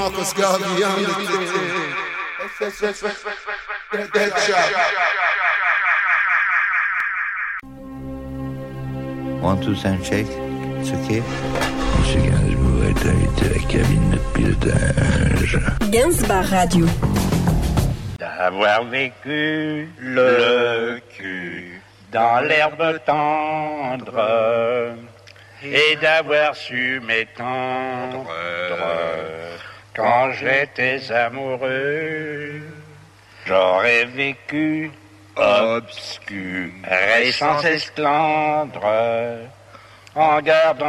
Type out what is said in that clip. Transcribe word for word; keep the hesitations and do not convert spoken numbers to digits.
Marcus Garvey on the thing. Dead shot. One, two, sound check. It's okay. Monsieur Gainsbourg est invité à la cabine de pilotage. Gainsbar Radio. D'avoir vécu le cul dans l'herbe tendre et d'avoir su m'étendre quand j'étais amoureux. J'aurais vécu obscur et sans esclandre en gardant